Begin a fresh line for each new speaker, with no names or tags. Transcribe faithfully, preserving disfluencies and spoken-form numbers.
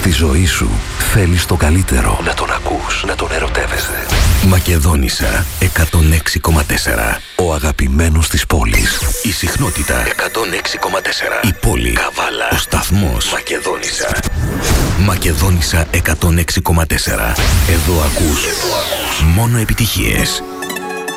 Στη ζωή σου θέλεις το καλύτερο. Να τον ακούς, να τον ερωτεύεσαι. Μακεδόνισσα εκατόν έξι κόμμα τέσσερα. Ο αγαπημένος της πόλης. Η συχνότητα εκατόν έξι κόμμα τέσσερα. Η πόλη Καβάλα. Ο σταθμός Μακεδόνισσα. Μακεδόνισσα εκατόν έξι κόμμα τέσσερα. Εδώ ακούς μόνο επιτυχίες.